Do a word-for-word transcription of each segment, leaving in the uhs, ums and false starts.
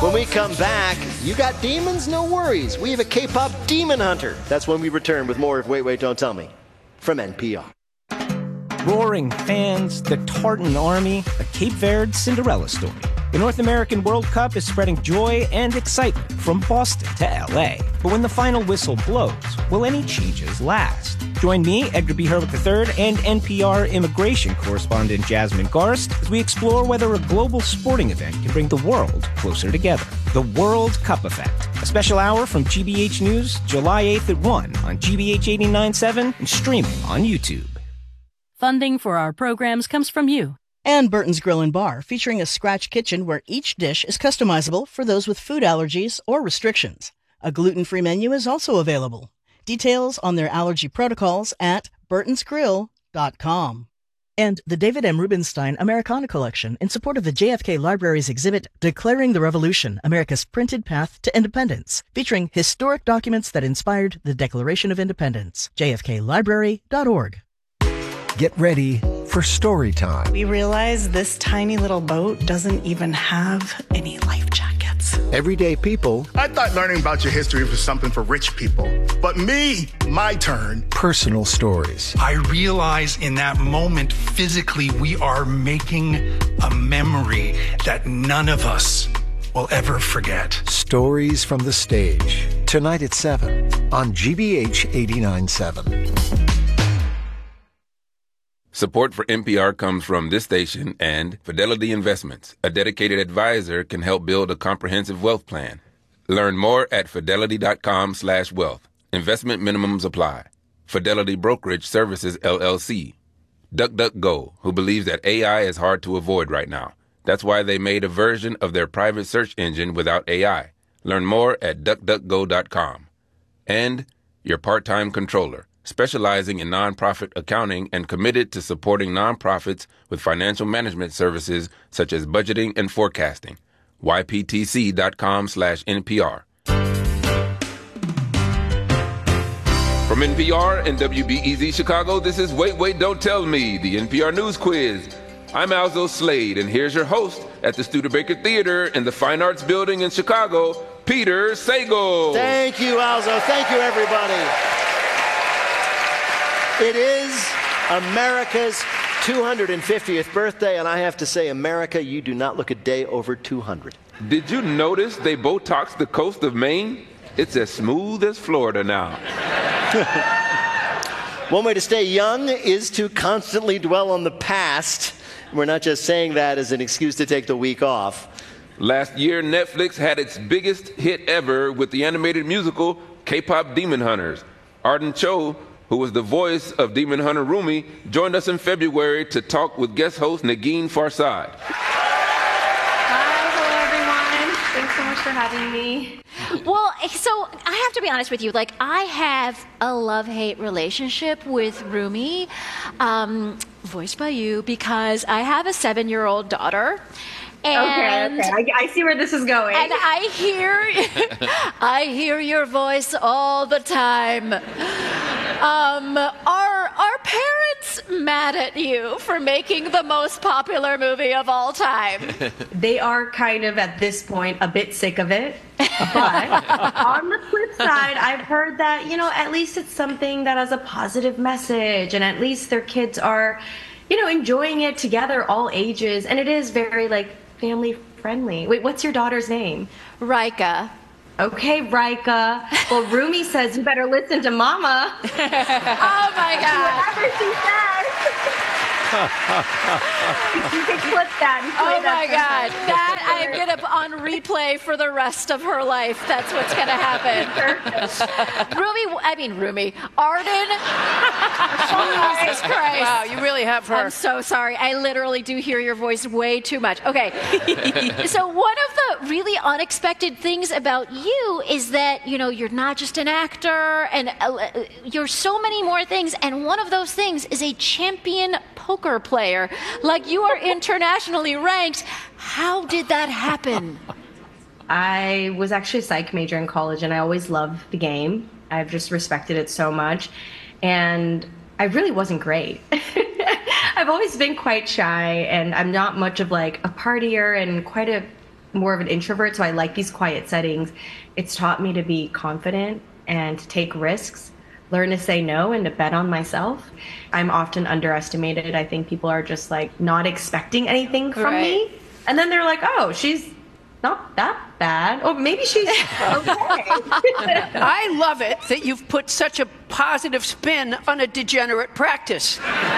When we come back, you got demons? No worries. We have a K-pop demon hunter. That's when we return with more of Wait, Wait, Don't Tell Me from N P R. Roaring fans, the Tartan Army, a Cape Verde Cinderella story. The North American World Cup is spreading joy and excitement from Boston to L A. But when the final whistle blows, will any changes last? Join me, Edgar B. Hurwitz the third, and N P R immigration correspondent Jasmine Garst as we explore whether a global sporting event can bring the world closer together. The World Cup Effect, a special hour from G B H News, July eighth at one on G B H eighty-nine point seven and streaming on YouTube. Funding for our programs comes from you. And Burton's Grill and Bar, featuring a scratch kitchen where each dish is customizable for those with food allergies or restrictions. A gluten-free menu is also available. Details on their allergy protocols at burtons grill dot com. And the David M. Rubenstein Americana Collection in support of the J F K Library's exhibit Declaring the Revolution, America's Printed Path to Independence, featuring historic documents that inspired the Declaration of Independence. J F K library dot org. Get ready for story time. We realize this tiny little boat doesn't even have any life jackets. Everyday people. I thought learning about your history was something for rich people. But me, my turn. Personal stories. I realize in that moment, physically, we are making a memory that none of us will ever forget. Stories from the stage. Tonight at seven on G B H eighty-nine point seven. Support for N P R comes from this station and Fidelity Investments. A dedicated advisor can help build a comprehensive wealth plan. Learn more at fidelity.com slash wealth. Investment minimums apply. Fidelity Brokerage Services, L L C. DuckDuckGo, who believes that A I is hard to avoid right now. That's why they made a version of their private search engine without A I. Learn more at duck duck go dot com. And your part-time controller, specializing in nonprofit accounting and committed to supporting nonprofits with financial management services such as budgeting and forecasting. Y P T C dot com slash N P R. From N P R and W B E Z Chicago, this is Wait, Wait, Don't Tell Me, the N P R News Quiz. I'm Alzo Slade, and here's your host at the Studebaker Theater in the Fine Arts Building in Chicago, Peter Sagal. Thank you, Alzo. Thank you, everybody. It is America's two hundred fiftieth birthday, and I have to say, America, you do not look a day over two hundred. Did you notice they Botoxed the coast of Maine? It's as smooth as Florida now. One way to stay young is to constantly dwell on the past. We're not just saying that as an excuse to take the week off. Last year, Netflix had its biggest hit ever with the animated musical K-pop Demon Hunters. Arden Cho, who was the voice of Demon Hunter Rumi, joined us in February to talk with guest host Negin Farsad. Hi, hello everyone. Thanks so much for having me. Well, so I have to be honest with you. Like, I have a love-hate relationship with Rumi, um, voiced by you, because I have a seven-year-old daughter. And, okay, okay. I, I see where this is going. And I hear, I hear your voice all the time. Um, are are parents mad at you for making the most popular movie of all time? They are kind of at this point a bit sick of it. But on the flip side, I've heard that, you know, at least it's something that has a positive message, and at least their kids are, you know, enjoying it together, all ages, and it is very like family friendly. Wait, what's your daughter's name? Raika. Okay, Raika. Well, Rumi says you better listen to Mama. Oh my God. Whatever she says. You can clip that and play Oh my that God. That I'm going to on replay for the rest of her life. That's what's going to happen. Rumi, I mean Rumi. Arden. Jesus Christ. Wow, you really have her. I'm so sorry. I literally do hear your voice way too much. Okay. So one of the really unexpected things about you is that, you know, you're not just an actor, and uh, you're so many more things. And one of those things is a champion poker player. Like, you are internationally ranked. How did that happen? I was actually a psych major in college, and I always loved the game. I've just respected it so much. And I really wasn't great. I've always been quite shy, and I'm not much of like a partier and quite a more of an introvert, so I like these quiet settings. It's taught me to be confident and to take risks, learn to say no and to bet on myself. I'm often underestimated. I think people are just like not expecting anything from Right. me. And then they're like, oh, she's not that bad. Or maybe she's okay. I love it that you've put such a positive spin on a degenerate practice.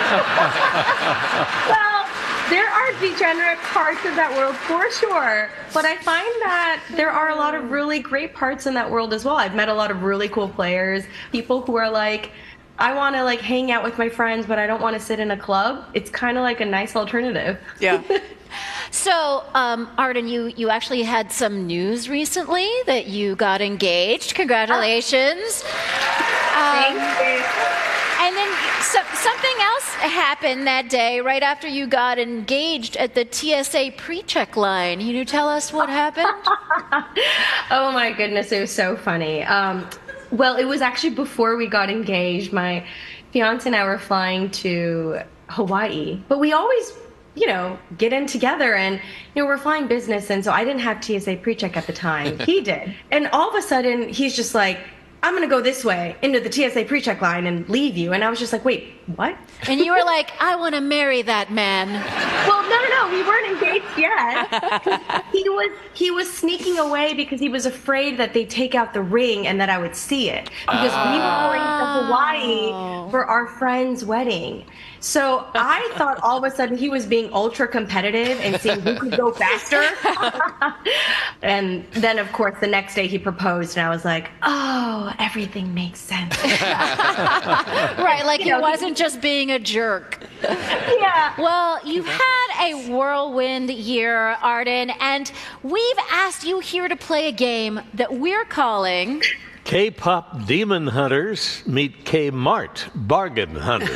Well, there are degenerate parts of that world for sure, but I find that there are a lot of really great parts in that world as well. I've met a lot of really cool players, people who are like, I want to like hang out with my friends, but I don't want to sit in a club. It's kind of like a nice alternative. Yeah. So, um, Arden, you, you actually had some news recently that you got engaged. Congratulations. Thank Um, you. And then so, something else happened that day right after you got engaged at the T S A pre-check line. Can you tell us what happened? Oh my goodness, it was so funny. Um, well, it was actually before we got engaged. My fiance and I were flying to Hawaii, but we always, you know, get in together and, you know, we're flying business. And so I didn't have T S A pre-check at the time. He did. And all of a sudden he's just like, I'm going to go this way into the T S A pre-check line and leave you. And I was just like, wait, what? And you were like, I want to marry that man. Well, no, no, no, we weren't engaged yet. he was he was sneaking away because he was afraid that they'd take out the ring and that I would see it. Because oh. we were going to Hawaii for our friend's wedding. So I thought all of a sudden he was being ultra competitive and seeing who could go faster. And then, of course, the next day he proposed, and I was like, oh, everything makes sense. Right, like You he know, wasn't just being a jerk. Yeah. Well, you've had a whirlwind year, Arden, and we've asked you here to play a game that we're calling K-pop Demon Hunters meet K-Mart Bargain Hunters.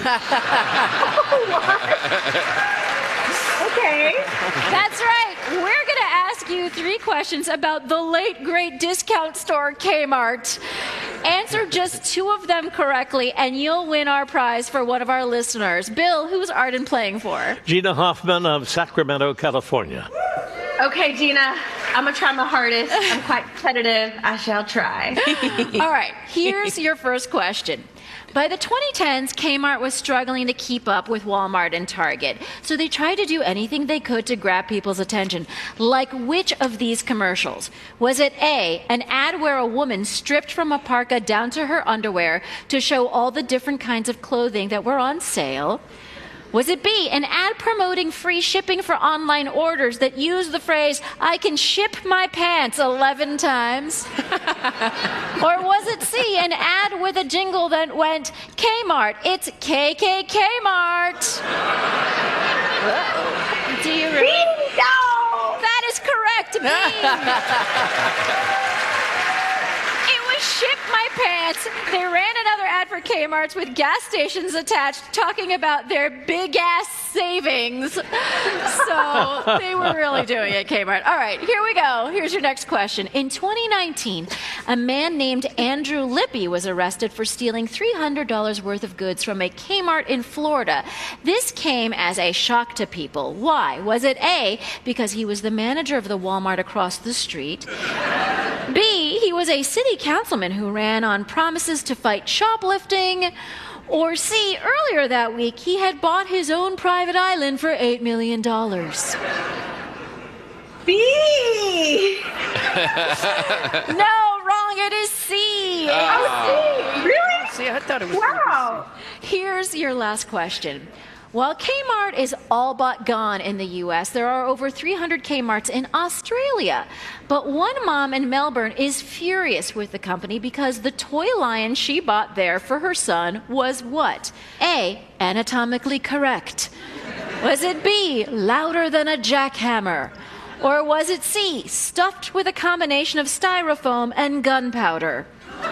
Okay. That's right. We're going to ask you three questions about the late, great discount store Kmart. Answer just two of them correctly, and you'll win our prize for one of our listeners. Bill, who's Arden playing for? Gina Hoffman of Sacramento, California. Okay, Gina, I'm going to try my hardest. I'm quite competitive. I shall try. All right, here's your first question. By the twenty tens, Kmart was struggling to keep up with Walmart and Target, so they tried to do anything they could to grab people's attention. Like which of these commercials? Was it A, an ad where a woman stripped from a parka down to her underwear to show all the different kinds of clothing that were on sale? Was it B, an ad promoting free shipping for online orders that used the phrase, I can ship my pants eleven times? Or was it C, an ad with a jingle that went, Kmart, it's K K K Mart? Do you really? Bingo! That is correct, B. It was Ship My Pants. They ran another ad for Kmart's with gas stations attached talking about their big-ass savings. So they were really doing it, Kmart. All right, here we go. Here's your next question. In twenty nineteen, a man named Andrew Lippy was arrested for stealing three hundred dollars worth of goods from a Kmart in Florida. This came as a shock to people. Why? Was it A, because he was the manager of the Walmart across the street? B, he was a city councilman who ran on promises to fight shoplifting? Or C, earlier that week, he had bought his own private island for eight million dollars. B! No, wrong, it is C. Oh, C! Really? See, I thought it was... Wow! Here's your last question. While Kmart is all but gone in the U S, there are over three hundred Kmarts in Australia. But one mom in Melbourne is furious with the company because the toy lion she bought there for her son was what? A, anatomically correct. Was it B, louder than a jackhammer? Or was it C, stuffed with a combination of styrofoam and gunpowder?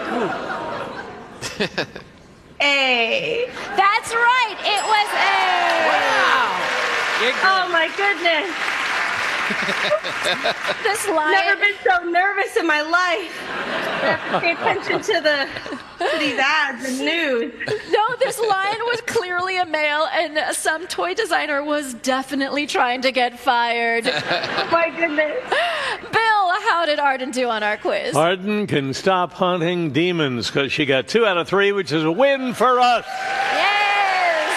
A. That's right. It was A. Wow. Oh my goodness. This line. Never been so nervous in my life. I have to pay attention to the to these ads and news. No, this lion was clearly a male, and some toy designer was definitely trying to get fired. Oh my goodness. Bill, how did Arden do on our quiz? Arden can stop hunting demons because she got two out of three, which is a win for us. Yes!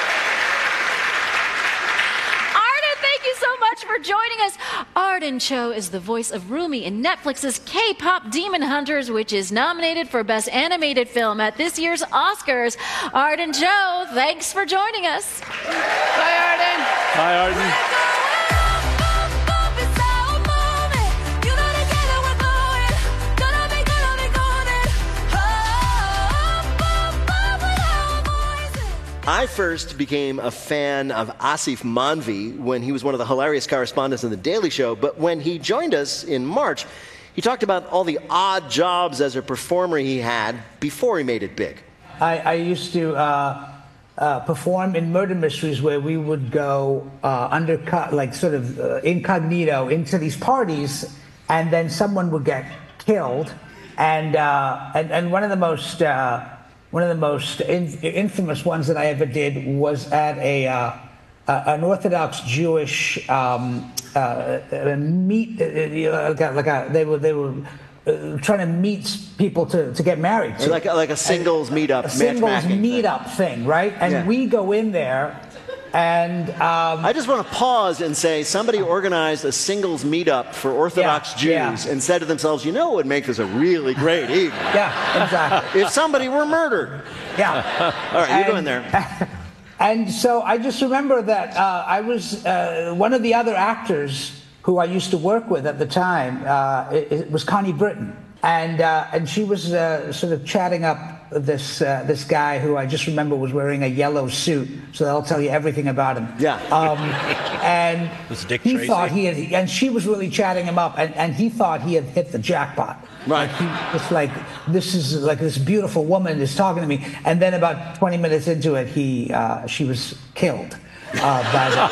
Arden, thank you so much for joining us. Arden Cho is the voice of Rumi in Netflix's K-pop Demon Hunters, which is nominated for Best Animated Film at this year's Oscars. Arden Cho, thanks for joining us. Bye, Arden. Bye, Arden. I first became a fan of Asif Manvi when he was one of the hilarious correspondents in The Daily Show, but when he joined us in March, he talked about all the odd jobs as a performer he had before he made it big. I, I used to uh, uh, perform in murder mysteries where we would go uh, undercut, like sort of uh, incognito into these parties, and then someone would get killed. And uh, and, and one of the most... Uh, One of the most in, infamous ones that I ever did was at a uh, uh, an Orthodox Jewish um, uh, meet. Uh, like a, like a, they were they were uh, trying to meet people to, to get married. To. Like a, like a singles and meetup, a singles meetup thing. thing, right? And yeah. we go in there. And um, I just want to pause and say somebody organized a singles meetup for Orthodox yeah, Jews yeah. and said to themselves, you know what would make this a really great evening? Yeah, exactly. If somebody were murdered. Yeah. All right, and, you go in there. And so I just remember that uh, I was uh, one of the other actors who I used to work with at the time. Uh, it, it was Connie Britton. And uh, and she was uh, sort of chatting up this uh, this guy who I just remember was wearing a yellow suit, so that'll tell you everything about him. Yeah. Um, and was Dick he Tracy? thought he had, and she was really chatting him up, and, and he thought he had hit the jackpot. Right. Like he was like, this is like this beautiful woman is talking to me, and then about twenty minutes into it, he uh, she was killed uh, by the.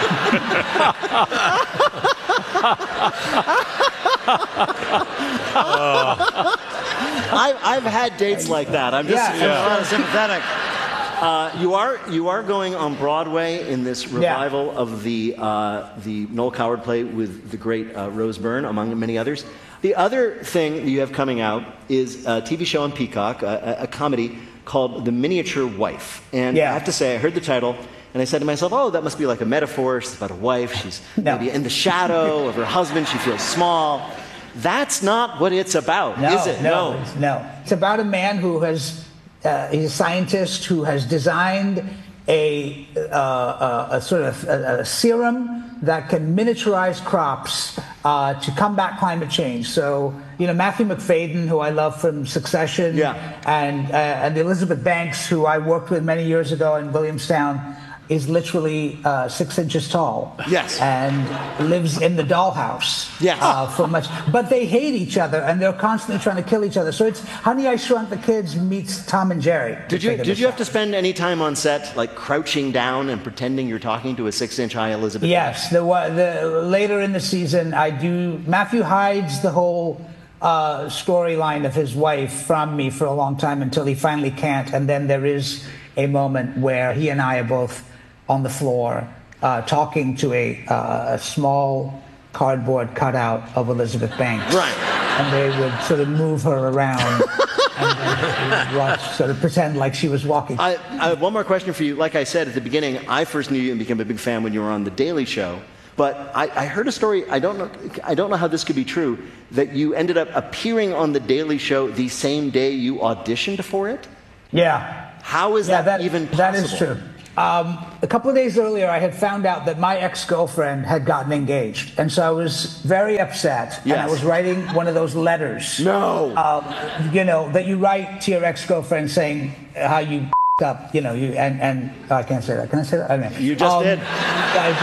uh. I've, I've had dates like that. I'm just yeah, I'm yeah. not sympathetic. Uh, you are you are going on Broadway in this revival yeah. of the uh, the Noel Coward play with the great uh, Rose Byrne, among many others. The other thing that you have coming out is a T V show on Peacock, a, a comedy called The Miniature Wife. And yeah. I have to say, I heard the title. And I said to myself, oh, that must be like a metaphor. It's about a wife. She's no. maybe in the shadow of her husband. She feels small. That's not what it's about, no, is it? No, no. It's, no. It's about a man who has, uh, he's a scientist who has designed a, uh, a, a sort of a, a serum that can miniaturize crops uh, to combat climate change. So, you know, Matthew McFadden, who I love from Succession, yeah. and, uh, and Elizabeth Banks, who I worked with many years ago in Williamstown, is literally uh, six inches tall. Yes. And lives in the dollhouse. Yes. Uh, for much, but they hate each other and they're constantly trying to kill each other. So it's Honey, I Shrunk the Kids meets Tom and Jerry. Did you did you have to spend any time on set like crouching down and pretending you're talking to a six-inch high Elizabeth? Yes. The, the later in the season, I do. Matthew hides the whole uh, storyline of his wife from me for a long time until he finally can't, and then there is a moment where he and I are both on the floor uh, talking to a, uh, a small cardboard cutout of Elizabeth Banks. Right. And they would sort of move her around and, and watch, sort of pretend like she was walking. I, I have one more question for you. Like I said at the beginning, I first knew you and became a big fan when you were on The Daily Show. But I, I heard a story, I don't know I don't know how this could be true, that you ended up appearing on The Daily Show the same day you auditioned for it? Yeah. How is yeah, that, that even possible? That is true. Um, a couple of days earlier, I had found out that my ex-girlfriend had gotten engaged. And so I was very upset. Yes. And I was writing one of those letters. No. Um, you know, that you write to your ex-girlfriend saying how you up, you know, you and, and oh, I can't say that. Can I say that? I mean, you just um, did. I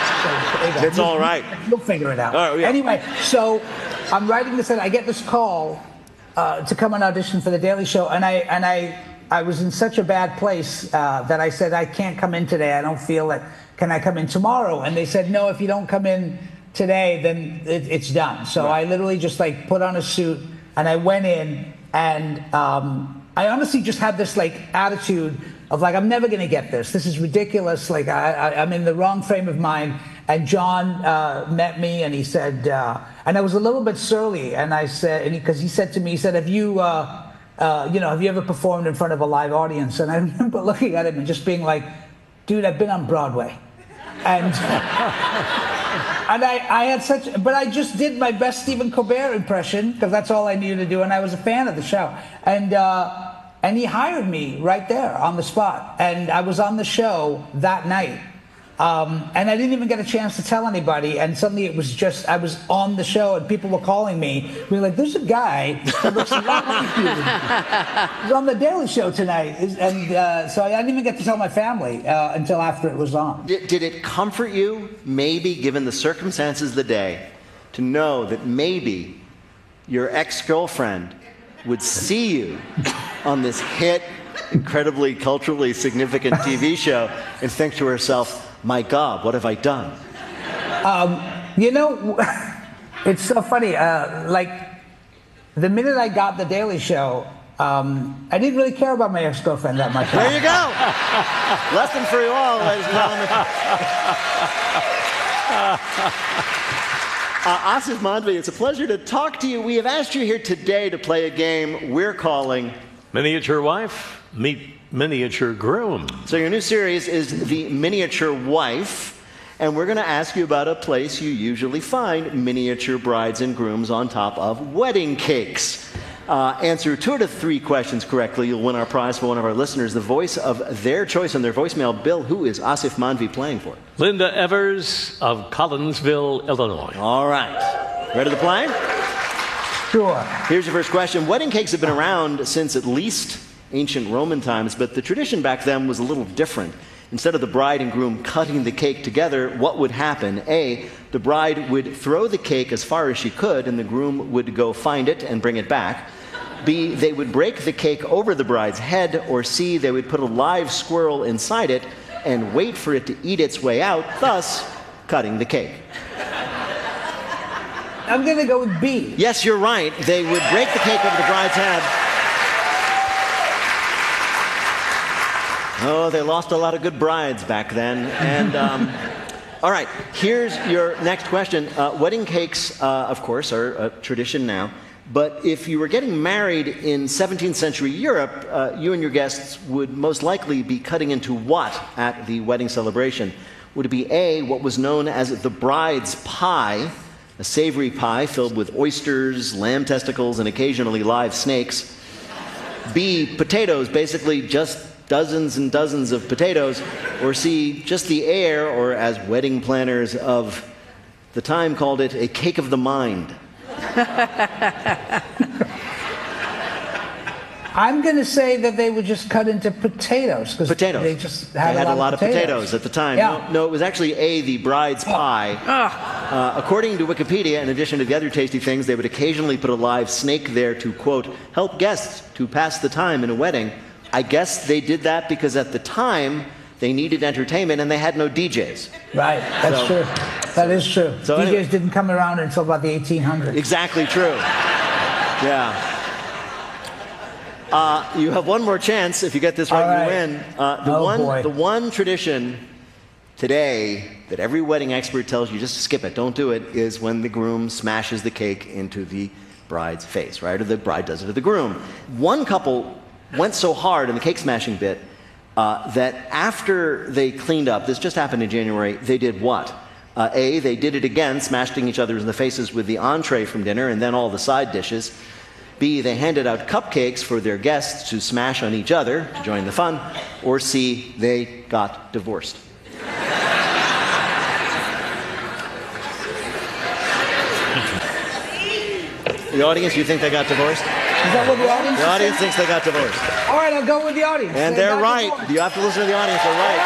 just did. It's all right. You'll figure it out. Oh, yeah. Anyway, so I'm writing this, and I get this call uh, to come and audition for The Daily Show, and I and I I was in such a bad place uh, that I said I can't come in today. I don't feel it. Can I come in tomorrow? And they said no. If you don't come in today, then it, it's done. So right. I literally just like put on a suit and I went in, and um, I honestly just had this like attitude of like, I'm never going to get this. This is ridiculous. Like I, I, I'm in the wrong frame of mind. And John uh, met me and he said, uh, and I was a little bit surly. And I said, and because he, he said to me, he said, have you, uh, uh, you know, have you ever performed in front of a live audience? And I remember looking at him and just being like, dude, I've been on Broadway. And, and I, I had such, but I just did my best Stephen Colbert impression because that's all I needed to do. And I was a fan of the show. And, uh, and he hired me right there on the spot. And I was on the show that night. Um, and I didn't even get a chance to tell anybody. And suddenly it was just, I was on the show and people were calling me. We were like, there's a guy that looks a lot like you. He's on The Daily Show tonight. And uh, so I didn't even get to tell my family uh, until after it was on. Did, did it comfort you, maybe given the circumstances of the day, to know that maybe your ex-girlfriend would see you on this hit, incredibly culturally significant T V show and think to herself, my God, what have I done? Um, you know, it's so funny. Uh, like, the minute I got The Daily Show, um, I didn't really care about my ex-girlfriend that much. There you go. Lesson for you all, ladies and gentlemen. uh, Asif Mandvi, it's a pleasure to talk to you. We have asked you here today to play a game we're calling Miniature Wife, Meet Miniature Groom. So your new series is The Miniature Wife, and we're going to ask you about a place you usually find miniature brides and grooms on top of wedding cakes. Uh, answer two out of three questions correctly, you'll win our prize for one of our listeners, the voice of their choice on their voicemail. Bill, who is Asif Mandvi playing for? Linda Evers of Collinsville, Illinois. All right. Ready to play? Sure. Here's your first question. Wedding cakes have been around since at least ancient Roman times, but the tradition back then was a little different. Instead of the bride and groom cutting the cake together, what would happen? A, the bride would throw the cake as far as she could, and the groom would go find it and bring it back. B, they would break the cake over the bride's head. Or C, they would put a live squirrel inside it and wait for it to eat its way out, thus cutting the cake. I'm going to go with B. Yes, you're right. They would break the cake over the bride's head. Oh, they lost a lot of good brides back then. And um, all right, here's your next question. Uh, wedding cakes, uh, of course, are a tradition now. But if you were getting married in seventeenth century Europe, uh, you and your guests would most likely be cutting into what at the wedding celebration? Would it be A, what was known as the bride's pie, a savory pie filled with oysters, lamb testicles, and occasionally live snakes? B, potatoes, basically just dozens and dozens of potatoes. Or C, just the air, or as wedding planners of the time called it, a cake of the mind? I'm going to say that they would just cut into potatoes. Potatoes. They just had, they had a lot, a lot of, of potatoes. potatoes at the time. Yeah. No, no, it was actually A, the bride's pie. Uh, according to Wikipedia, in addition to the other tasty things, they would occasionally put a live snake there to, quote, help guests to pass the time in a wedding. I guess they did that because at the time, they needed entertainment and they had no D Js. Right, that's so, true. That is true. So D Js anyway, didn't come around until about the eighteen hundreds. Exactly true. Yeah. Uh, you have one more chance. If you get this right, right. you win. Uh, the, oh, one, boy. the one tradition today that every wedding expert tells you just skip it, don't do it, is when the groom smashes the cake into the bride's face, right? Or the bride does it to the groom. One couple went so hard in the cake smashing bit uh, that after they cleaned up, this just happened in January, they did what? Uh, A, they did it again, smashing each other in the faces with the entree from dinner and then all the side dishes. B, they handed out cupcakes for their guests to smash on each other to join the fun. Or C, they got divorced. The audience, you think they got divorced? Is that what the audience The audience thinks they got divorced. All right, I'll go with the audience. And they they're right. Divorced. You have to listen to the audience. They're right.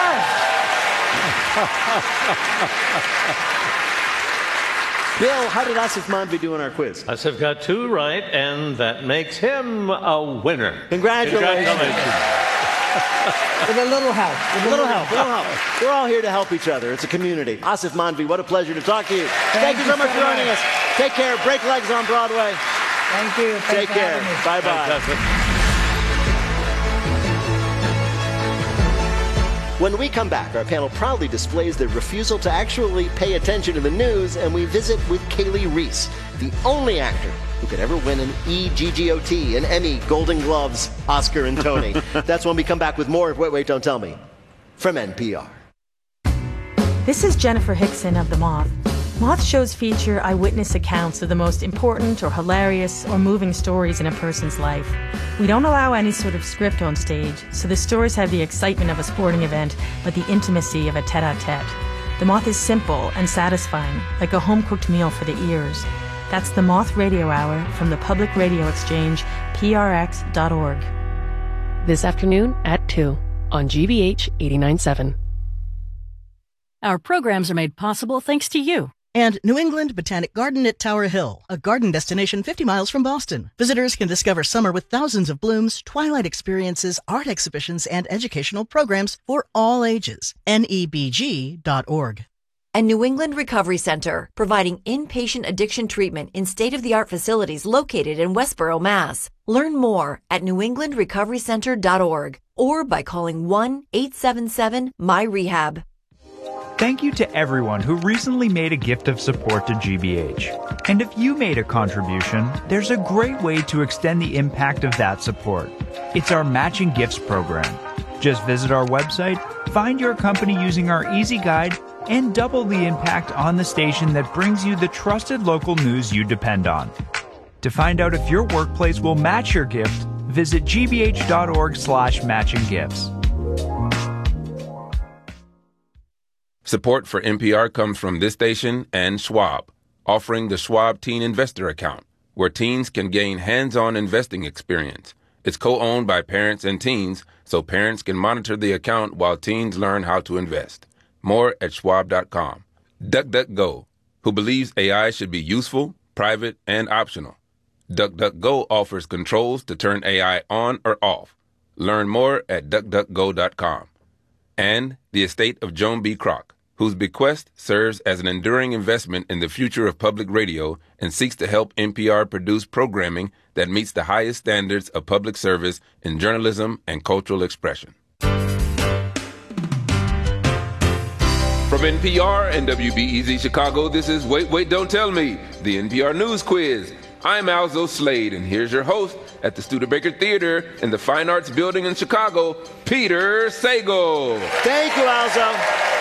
Bill, how did Asif Mandvi do in our quiz? Asif got two right, and that makes him a winner. Congratulations. Congratulations. With a little help. With a little help. A little help. We're all here to help each other. It's a community. Asif Manvi, what a pleasure to talk to you. Thank, Thank you so much for joining us. Take care. Break Legs on Broadway. Thank you. Thanks Take care. Bye-bye. When we come back, our panel proudly displays their refusal to actually pay attention to the news, and we visit with Kaylee Reese, the only actor who could ever win an E G G O T, an Emmy, Golden Gloves, Oscar, and Tony. That's when we come back with more of Wait, Wait, Don't Tell Me from N P R. This is Jennifer Hickson of The Moth. Moth shows feature eyewitness accounts of the most important or hilarious or moving stories in a person's life. We don't allow any sort of script on stage, so the stories have the excitement of a sporting event, but the intimacy of a tete-a-tete. The Moth is simple and satisfying, like a home-cooked meal for the ears. That's the Moth Radio Hour from the Public Radio Exchange, P R X dot org. This afternoon at two on G B H eighty-nine point seven. Our programs are made possible thanks to you. And New England Botanic Garden at Tower Hill, a garden destination fifty miles from Boston. Visitors can discover summer with thousands of blooms, twilight experiences, art exhibitions, and educational programs for all ages. N E B G dot org. And New England Recovery Center, providing inpatient addiction treatment in state-of-the-art facilities located in Westboro, Mass. Learn more at new england recovery center dot org or by calling one eight seven seven M Y rehab. Thank you to everyone who recently made a gift of support to G B H. And if you made a contribution, there's a great way to extend the impact of that support. It's our Matching Gifts program. Just visit our website, find your company using our easy guide, and double the impact on the station that brings you the trusted local news you depend on. To find out if your workplace will match your gift, visit G B H dot org slash matching gifts. Support for N P R comes from this station and Schwab, offering the Schwab Teen Investor Account, where teens can gain hands-on investing experience. It's co-owned by parents and teens, so parents can monitor the account while teens learn how to invest. More at schwab dot com. DuckDuckGo, who believes A I should be useful, private, and optional. DuckDuckGo offers controls to turn A I on or off. Learn more at duck duck go dot com. And the estate of Joan B. Kroc, whose bequest serves as an enduring investment in the future of public radio and seeks to help N P R produce programming that meets the highest standards of public service in journalism and cultural expression. From N P R and W B E Z Chicago, this is Wait, Wait, Don't Tell Me, the N P R News Quiz. I'm Alzo Slade, and here's your host at the Studebaker Theater in the Fine Arts Building in Chicago, Peter Sagal. Thank you, Alzo.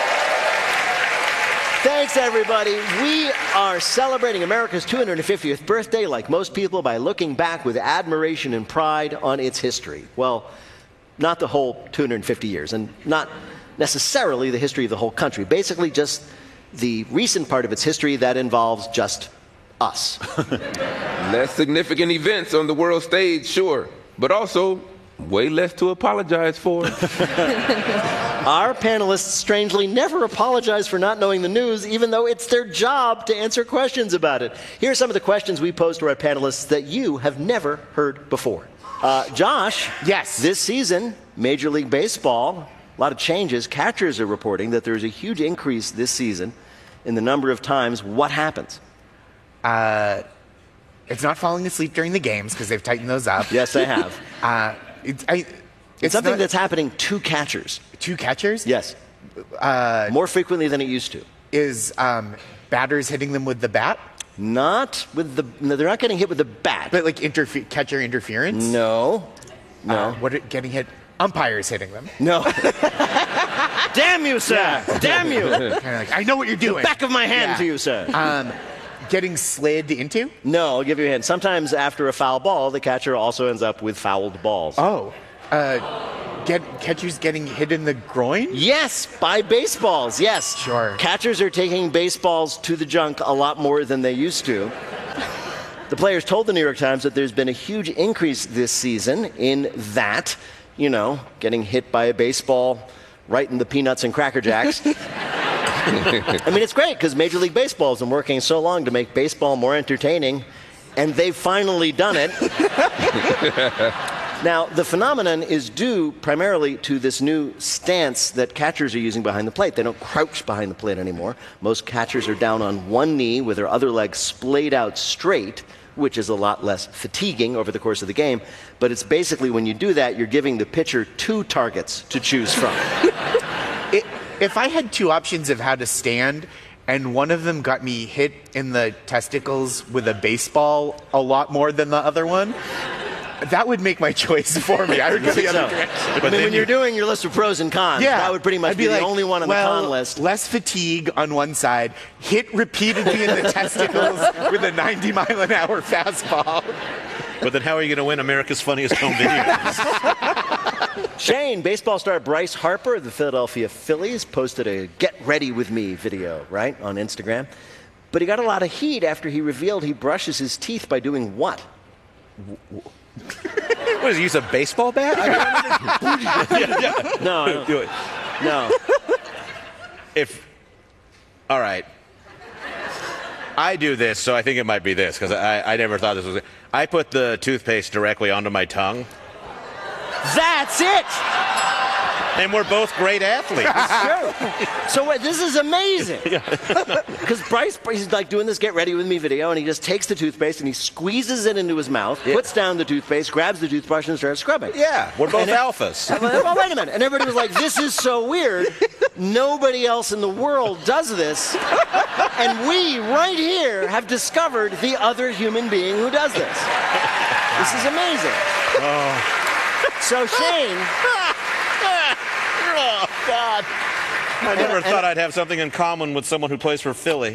Thanks, everybody. We are celebrating America's two hundred fiftieth birthday, like most people, by looking back with admiration and pride on its history. Well, not the whole two hundred fifty years, and not necessarily the history of the whole country. Basically, just the recent part of its history that involves just us. Less significant events on the world stage, sure, but also way less to apologize for. Our panelists strangely never apologize for not knowing the news, even though it's their job to answer questions about it. Here are some of the questions we pose to our panelists that you have never heard before. Uh, Josh, yes. This season, Major League Baseball, a lot of changes. Catchers are reporting that there's a huge increase this season in the number of times. What happens? Uh, it's not falling asleep during the games because they've tightened those up. Yes, they have. uh, it, I, it's, it's something not, that's happening to catchers. To catchers? Yes. Uh, More frequently than it used to. Is um, batters hitting them with the bat? Not with the. No, they're not getting hit with the bat. But like interfe- catcher interference? No. No. Uh, what are, getting hit? Umpires hitting them? No. Damn you, sir! Yeah. Damn you! Kind of like, I know what you're doing. The back of my hand yeah. to you, sir. Um, getting slid into? No, I'll give you a hint. Sometimes after a foul ball, the catcher also ends up with fouled balls. Oh. Uh, get catchers getting hit in the groin? Yes, by baseballs, yes. Sure. Catchers are taking baseballs to the junk a lot more than they used to. The players told the New York Times that there's been a huge increase this season in that, you know, getting hit by a baseball right in the peanuts and Cracker Jacks. I mean, it's great because Major League Baseball has been working so long to make baseball more entertaining, and they've finally done it. Now, the phenomenon is due primarily to this new stance that catchers are using behind the plate. They don't crouch behind the plate anymore. Most catchers are down on one knee with their other leg splayed out straight, which is a lot less fatiguing over the course of the game. But it's basically when you do that, you're giving the pitcher two targets to choose from. it, if I had two options of how to stand, and one of them got me hit in the testicles with a baseball a lot more than the other one, that would make my choice for me. I would go the other so. direction. I mean, when you're doing your list of pros and cons, yeah, that would pretty much I'd be, be like, the only one on well, the con list. Less fatigue on one side, hit repeatedly in the testicles with a ninety mile an hour fastball. But then how are you going to win America's Funniest Home Videos? Shane, baseball star Bryce Harper of the Philadelphia Phillies posted a Get Ready With Me video, right, on Instagram. But he got a lot of heat after he revealed he brushes his teeth by doing what? What, does he use a baseball bat? yeah, yeah. No, I don't. Do it. No. If, all right. I do this, so I think it might be this, because I, I never thought this was it. I put the toothpaste directly onto my tongue. That's it! And we're both great athletes. Sure. So wait, this is amazing. Because Bryce, he's like doing this Get Ready With Me video, and he just takes the toothpaste and he squeezes it into his mouth, yeah. puts down the toothpaste, grabs the toothbrush, and starts scrubbing. Yeah, we're both and alphas. It, well, wait a minute. And everybody was like, this is so weird. Nobody else in the world does this. And we, right here, have discovered the other human being who does this. This is amazing. Oh. So Shane... Oh, God. I never and, thought and, I'd have something in common with someone who plays for Philly.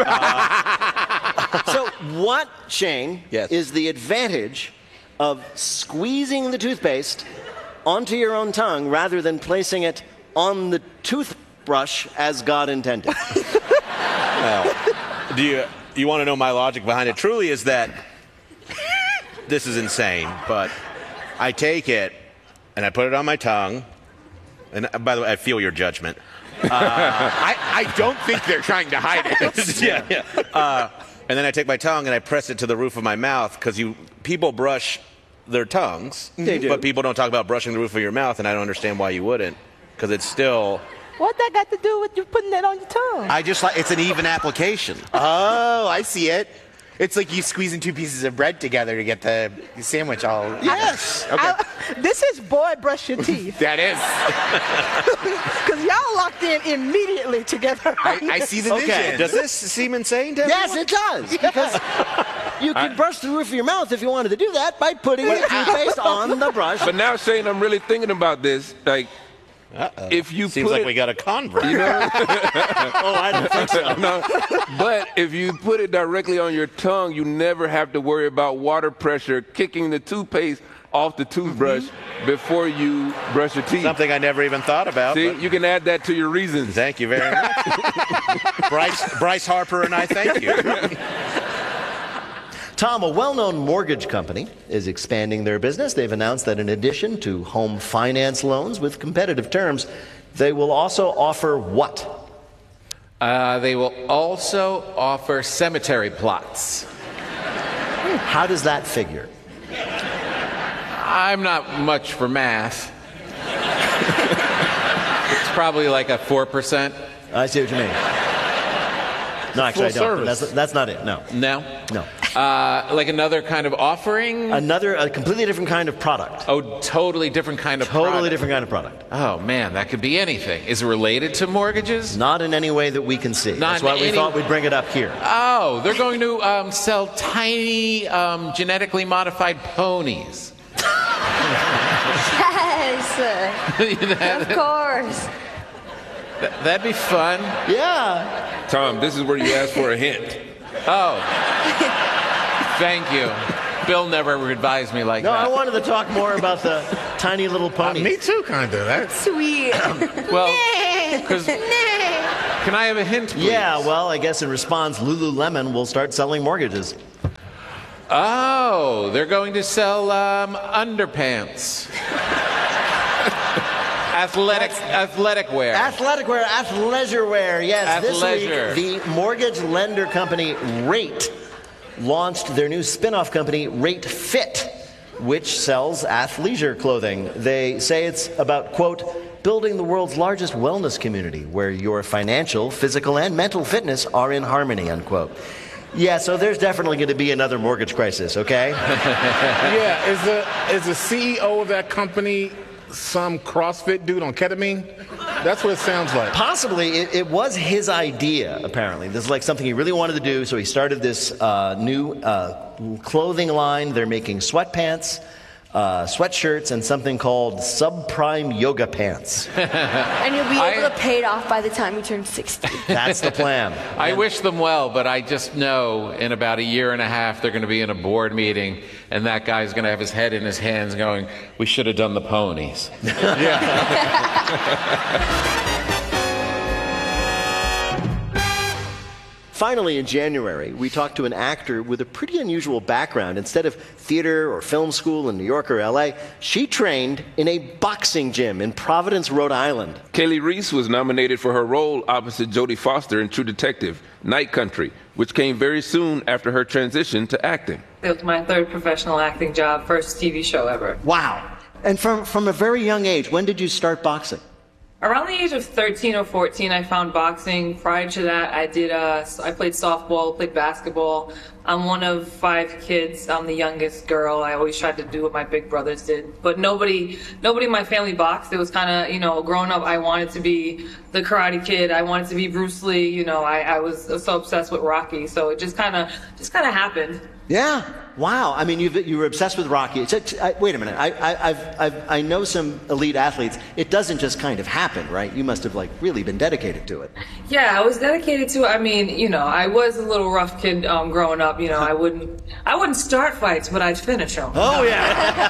Uh, so what, Shane, yes. is the advantage of squeezing the toothpaste onto your own tongue rather than placing it on the toothbrush as God intended? Well, do you, you want to know my logic behind it? Truly is that this is insane, but I take it and I put it on my tongue. And by the way, I feel your judgment. Uh, I, I don't think they're trying to hide it. yeah, yeah. Uh, and then I take my tongue and I press it to the roof of my mouth, because you people brush their tongues. They do. But people don't talk about brushing the roof of your mouth, and I don't understand why you wouldn't, because it's still... What that got to do with you putting that on your tongue? I just like, it's an even application. Oh, I see it. It's like you squeezing two pieces of bread together to get the sandwich all... Yes. Okay. I, this is boy brush your teeth. That is. Because y'all locked in immediately together. I, I see the vision. Okay. Does this seem insane to Yes, everyone? it does. Because you can brush the roof of your mouth if you wanted to do that by putting the toothpaste on the brush. But now, Shane, I'm really thinking about this. Like, Uh-oh. if you Seems put like it, we got a convert. You know? Oh, I don't think so. No, but if you put it directly on your tongue, you never have to worry about water pressure kicking the toothpaste off the toothbrush mm-hmm. before you brush your teeth. Something I never even thought about. See, you can add that to your reasons. Thank you very much. Bryce, Bryce Harper and I thank you. Tom, a well-known mortgage company is expanding their business. They've announced that in addition to home finance loans with competitive terms, they will also offer what? Uh, they will also offer cemetery plots. How does that figure? I'm not much for math. It's probably like a four percent. I see what you mean. No, actually, I don't. That's, that's not it. No. No? No. Uh, like another kind of offering? Another, a completely different kind of product. Oh, totally different kind of totally product. Totally different kind of product. Oh, man, that could be anything. Is it related to mortgages? Not in any way that we can see. Not That's why we any... thought we'd bring it up here. Oh, they're going to um, sell tiny, um, genetically modified ponies. Yes. Of course. Th- that'd be fun. Yeah. Tom, this is where you ask for a hint. Oh. Thank you. Bill never advised me like no, that. No, I wanted to talk more about the tiny little ponies. Uh, me too, kind of. That's sweet. Well, because can I have a hint, please? Yeah, well, I guess in response, Lululemon will start selling mortgages. Oh, they're going to sell um, underpants. Athletic, athletic wear. Athletic wear, athleisure wear. Yes, athleisure. This week, the mortgage lender company Rate launched their new spin-off company, Rate Fit. which sells athleisure clothing. They say it's about, quote, building the world's largest wellness community where your financial, physical, and mental fitness are in harmony, unquote. Yeah, so there's definitely going to be another mortgage crisis, okay? Yeah, is the, is the C E O of that company some CrossFit dude on ketamine? That's what it sounds like. Possibly. It, it was his idea, apparently. This is like something he really wanted to do, so he started this uh, new uh, clothing line. They're making sweatpants, uh, sweatshirts, and something called subprime yoga pants. And you'll be able I- to pay it off by the time you turn sixty. That's the plan. I wish them well, but I just know in about a year and a half they're going to be in a board meeting, and that guy's going to have his head in his hands going, we should have done the ponies. Finally, in January, we talked to an actor with a pretty unusual background. Instead of theater or film school in New York or L A, she trained in a boxing gym in Providence, Rhode Island. Kaylee Reese was nominated for her role opposite Jodie Foster in True Detective, Night Country, which came very soon after her transition to acting. It was my third professional acting job, first T V show ever. Wow. And from, from a very young age, when did you start boxing? Around the age of thirteen or fourteen, I found boxing. Prior to that, I did. Uh, I played softball, played basketball. I'm one of five kids. I'm the youngest girl. I always tried to do what my big brothers did, but nobody, nobody in my family boxed. It was kind of, you know, growing up, I wanted to be the Karate Kid. I wanted to be Bruce Lee. You know, I, I was so obsessed with Rocky, so it just kind of, just kind of happened. Yeah. Wow. I mean, you've, you were obsessed with Rocky. It's, it's, I, wait a minute. I, I, I've, I've, I know some elite athletes. It doesn't just kind of happen, right? You must have, like, really been dedicated to it. Yeah, I was dedicated to it. I mean, you know, I was a little rough kid um, growing up. You know, I wouldn't, I wouldn't start fights, but I'd finish them. Oh, yeah.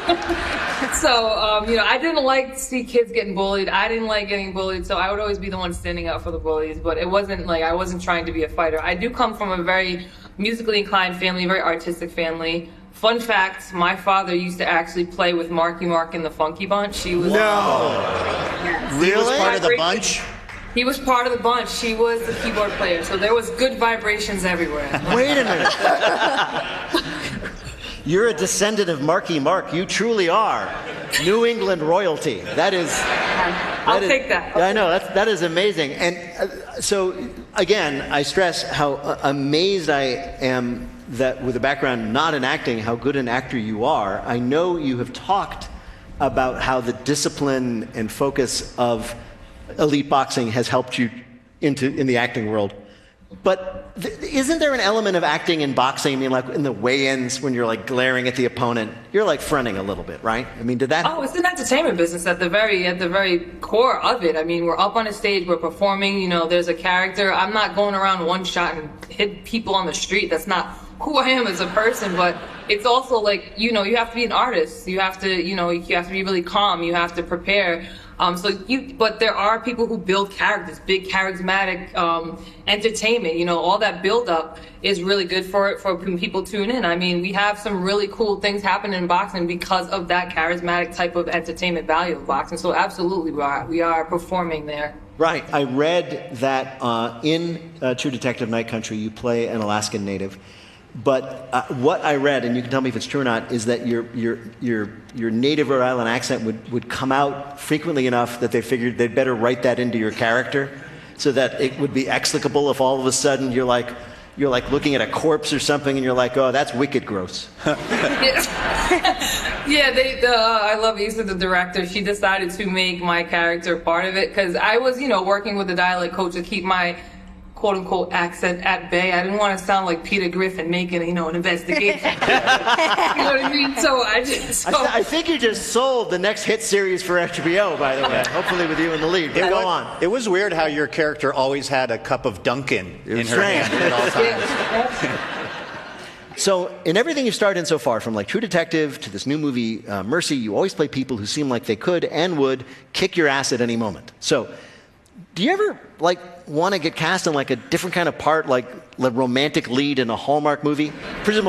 So, um, you know, I didn't like to see kids getting bullied. I didn't like getting bullied, so I would always be the one standing up for the bullies. But it wasn't like I wasn't trying to be a fighter. I do come from a very musically inclined family, very artistic family. Fun fact, my father used to actually play with Marky Mark in the Funky Bunch. He was, No. Yes. Really? He was Part of the bunch? He was part of the bunch. He was the keyboard player, so there was good vibrations everywhere. Wait a minute. You're a descendant of Marky Mark. You truly are New England royalty. That is. That I'll is, take that. I'll I know that's that is amazing. And uh, so again, I stress how uh, amazed I am that with a background not in acting, how good an actor you are. I know you have talked about how the discipline and focus of elite boxing has helped you into in the acting world. But th- isn't there an element of acting in boxing? I mean, like in the weigh-ins when you're like glaring at the opponent, you're like fronting a little bit, right? I mean, did that? Oh, it's an entertainment business at the very at the very core of it. I mean, we're up on a stage, we're performing. You know, there's a character. I'm not going around one shot and hit people on the street. That's not who I am as a person. But it's also like, you know, you have to be an artist. You have to, you know, you have to be really calm. You have to prepare. Um, so you, but there are people who build characters, big charismatic um, entertainment. You know, all that build up is really good for for when people tune in. I mean, we have some really cool things happening in boxing because of that charismatic type of entertainment value of boxing. So absolutely, we are we are performing there. Right. I read that uh, in uh, True Detective Night Country, you play an Alaskan native. But uh, what I read, and you can tell me if it's true or not, is that your your your your native Rhode Island accent would, would come out frequently enough that they figured they'd better write that into your character, so that it would be explicable if all of a sudden you're like you're like looking at a corpse or something, and you're like, oh, that's wicked gross. Yeah, they. The, uh, I love Issa, the director. She decided to make my character part of it because I was, you know, working with the dialect coach to keep my quote-unquote accent at bay. I didn't want to sound like Peter Griffin making, you know, an investigation. You know what I mean? So I just... So. I, th- I think you just sold the next hit series for H B O, by the way. Hopefully with you in the lead. But It go was, on. It was weird how your character always had a cup of Dunkin' in her strange. hand at all times. So in everything you've starred in so far, from like True Detective to this new movie, uh, Mercy, you always play people who seem like they could and would kick your ass at any moment. So do you ever like want to get cast in like a different kind of part, like the romantic lead in a Hallmark movie? Presumably